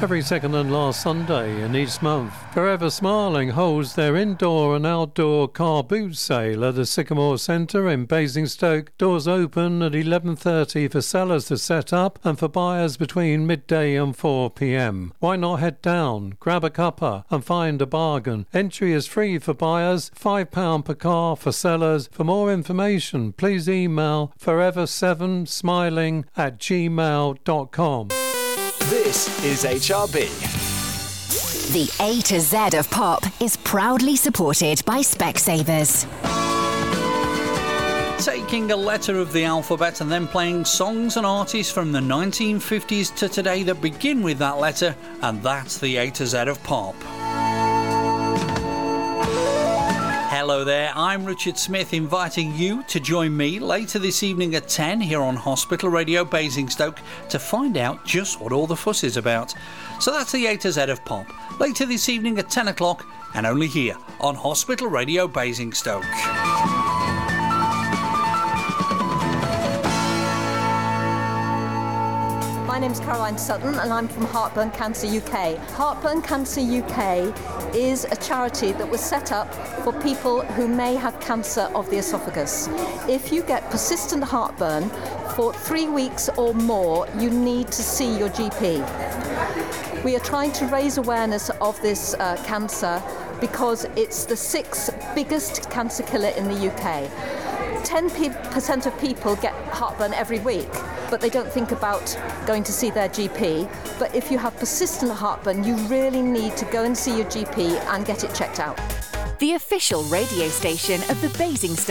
every second and last Sunday in each month. Forever Smiling holds their indoor and outdoor car boot sale at the Sycamore Centre in Basingstoke. Doors open at 11:30 for sellers to set up and for buyers between midday and 4 p.m. Why not head down, grab a cuppa and find a bargain? Entry is free for buyers, £5 per car for sellers. For more information, please email forever7smiling@gmail.com. This is HRB. The A to Z of pop is proudly supported by Specsavers. Taking a letter of the alphabet and then playing songs and artists from the 1950s to today that begin with that letter, and that's the A to Z of pop. Hello there, I'm Richard Smith, inviting you to join me later this evening at 10 here on Hospital Radio Basingstoke to find out just what all the fuss is about. So that's the A to Z of pop, later this evening at 10 o'clock and only here on Hospital Radio Basingstoke. My name's Caroline Sutton and I'm from Heartburn Cancer UK. Heartburn Cancer UK is a charity that was set up for people who may have cancer of the esophagus. If you get persistent heartburn for 3 weeks or more, you need to see your GP. We are trying to raise awareness of this cancer because it's the 6th biggest cancer killer in the UK. 10% of people get heartburn every week, but they don't think about going to see their GP. But if you have persistent heartburn, you really need to go and see your GP and get it checked out. The official radio station of the Basingstoke